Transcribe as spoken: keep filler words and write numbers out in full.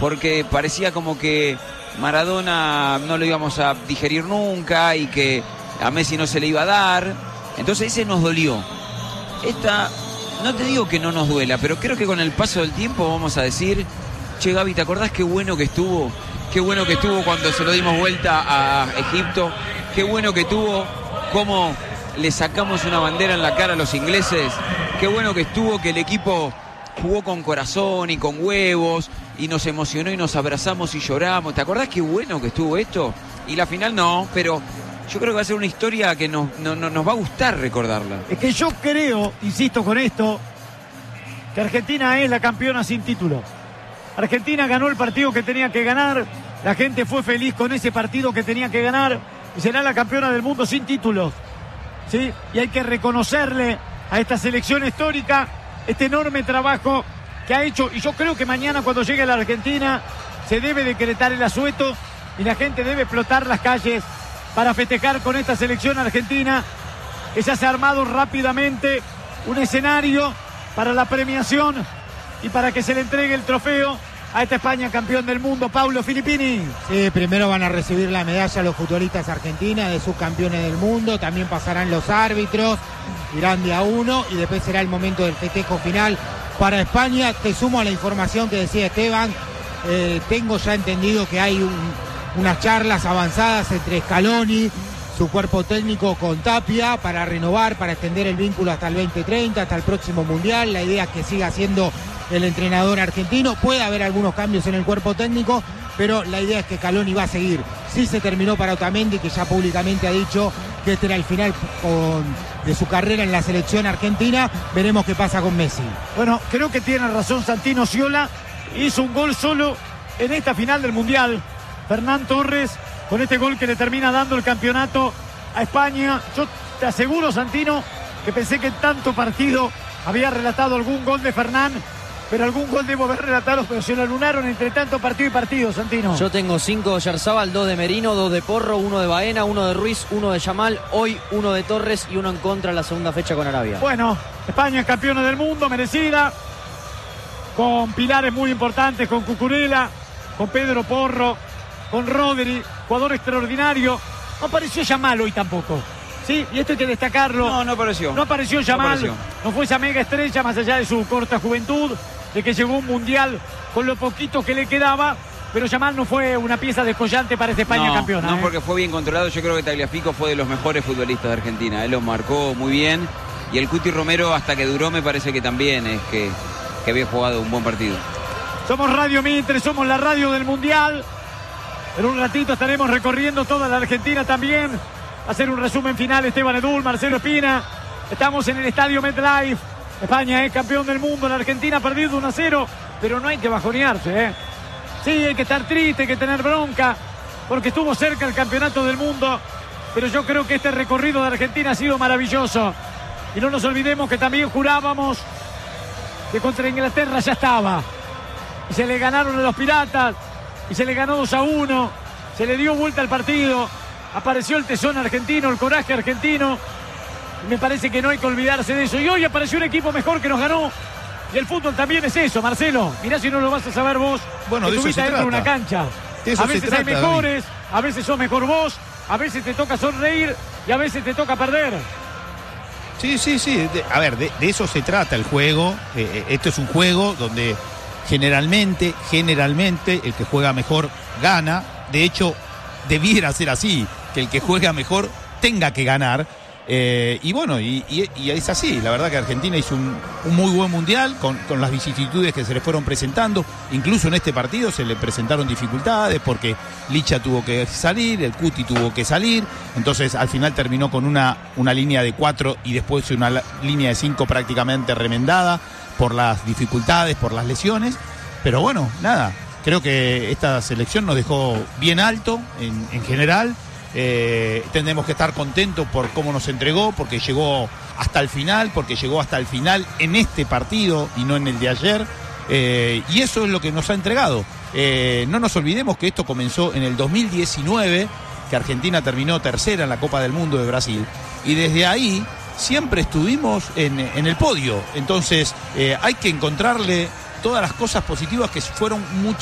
porque parecía como que Maradona no lo íbamos a digerir nunca y que a Messi no se le iba a dar. Entonces ese nos dolió. Esta, no te digo que no nos duela, pero creo que con el paso del tiempo vamos a decir, che Gaby, ¿te acordás qué bueno que estuvo? Qué bueno que estuvo cuando se lo dimos vuelta a Egipto. Qué bueno que estuvo cómo le sacamos una bandera en la cara a los ingleses. Qué bueno que estuvo que el equipo jugó con corazón y con huevos y nos emocionó y nos abrazamos y lloramos. ¿Te acordás qué bueno que estuvo esto? Y la final no, pero yo creo que va a ser una historia que nos, no, no, nos va a gustar recordarla. Es que yo creo, insisto con esto, que Argentina es la campeona sin título. Argentina ganó el partido que tenía que ganar, la gente fue feliz con ese partido que tenía que ganar y será la campeona del mundo sin títulos, ¿sí? Y hay que reconocerle a esta selección histórica este enorme trabajo que ha hecho, y yo creo que mañana cuando llegue a la Argentina se debe decretar el asueto y la gente debe explotar las calles para festejar con esta selección argentina que ya se ha armado rápidamente un escenario para la premiación y para que se le entregue el trofeo a esta España campeón del mundo. Paulo Filippini. Sí, primero van a recibir la medalla los futbolistas argentinas de subcampeones del mundo, también pasarán los árbitros, irán de a uno y después será el momento del festejo final para España. Te sumo a la información que decía Esteban, eh, tengo ya entendido que hay un, unas charlas avanzadas entre Scaloni, su cuerpo técnico, con Tapia para renovar, para extender el vínculo hasta el veinte treinta, hasta el próximo Mundial. La idea es que siga siendo el entrenador argentino. Puede haber algunos cambios en el cuerpo técnico, pero la idea es que Scaloni va a seguir. Sí se terminó para Otamendi, que ya públicamente ha dicho que este era el final con, de su carrera en la selección argentina. Veremos qué pasa con Messi. Bueno, creo que tiene razón Santino Sciola. Hizo un gol solo en esta final del Mundial. Fernán Torres, con este gol que le termina dando el campeonato a España. Yo te aseguro, Santino, que pensé que en tanto partido había relatado algún gol de Fernán, pero algún gol debo haber relatado, pero se lo alunaron entre tanto partido y partido, Santino. Yo tengo cinco de Yarzábal, dos de Merino, dos de Porro, uno de Baena, uno de Ruiz, uno de Yamal, hoy uno de Torres y uno en contra en la segunda fecha con Arabia. Bueno, España es campeona del mundo, merecida, con pilares muy importantes, con Cucurella, con Pedro Porro, con Rodri, jugador extraordinario. No apareció Yamal hoy tampoco. Sí, y esto hay que destacarlo. No, no apareció. No apareció Yamal. No, apareció. No fue esa mega estrella, más allá de su corta juventud, de que llegó a un mundial con lo poquito que le quedaba. Pero Yamal no fue una pieza descollante para esta España no, campeona. No, ¿eh? porque fue bien controlado. Yo creo que Tagliafico fue de los mejores futbolistas de Argentina. Él lo marcó muy bien. Y el Cuti Romero, hasta que duró, me parece que también es que, que había jugado un buen partido. Somos Radio Mitre, somos la radio del mundial. En un ratito estaremos recorriendo toda la Argentina también. Hacer un resumen final, Esteban Edul, Marcelo Espina. Estamos en el estadio MetLife. España es campeón del mundo. La Argentina ha perdido uno a cero, pero no hay que bajonearse, ¿eh? Sí, hay que estar triste, hay que tener bronca, porque estuvo cerca el campeonato del mundo. Pero yo creo que este recorrido de Argentina ha sido maravilloso. Y no nos olvidemos que también jurábamos que contra Inglaterra ya estaba. Y se le ganaron a los Piratas. Y se le ganó dos a uno. Se le dio vuelta al partido. Apareció el tesón argentino, el coraje argentino. Y me parece que no hay que olvidarse de eso. Y hoy apareció un equipo mejor que nos ganó. Y el fútbol también es eso, Marcelo. Mirá si no lo vas a saber vos. Bueno, que de eso estuviste se dentro de trata. una cancha. De eso a se veces trata, hay mejores, a veces sos mejor vos, a veces te toca sonreír y a veces te toca perder. Sí, sí, sí. De, a ver, de, de eso se trata el juego. Eh, esto es un juego donde generalmente, generalmente, el que juega mejor gana. De hecho, debiera ser así, que el que juega mejor tenga que ganar. Eh, y bueno, y, y, y es así. La verdad que Argentina hizo un, un muy buen mundial con, con las vicisitudes que se le fueron presentando. Incluso en este partido se le presentaron dificultades porque Licha tuvo que salir, el Cuti tuvo que salir. Entonces al final terminó con una, una línea de cuatro y después una la, línea de cinco prácticamente remendada por las dificultades, por las lesiones. Pero bueno, nada, creo que esta selección nos dejó bien alto en, en general. Eh, tendremos que estar contentos por cómo nos entregó, porque llegó hasta el final, porque llegó hasta el final en este partido y no en el de ayer, eh, y eso es lo que nos ha entregado. Eh, no nos olvidemos que esto comenzó en el dos mil diecinueve, que Argentina terminó tercera en la Copa del Mundo de Brasil, y desde ahí siempre estuvimos en, en el podio. Entonces eh, hay que encontrarle todas las cosas positivas que fueron muchas.